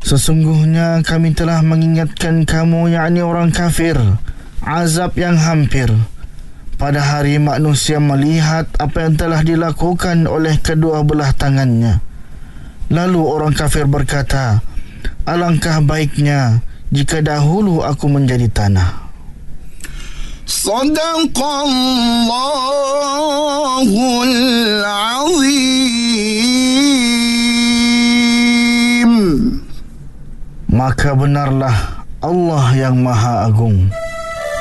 Sesungguhnya kami telah mengingatkan kamu, yakni orang kafir, azab yang hampir pada hari manusia melihat apa yang telah dilakukan oleh kedua belah tangannya. Lalu orang kafir berkata, alangkah baiknya jika dahulu aku menjadi tanah. Sadaqallahul azim. Maka benarlah Allah yang Maha Agung.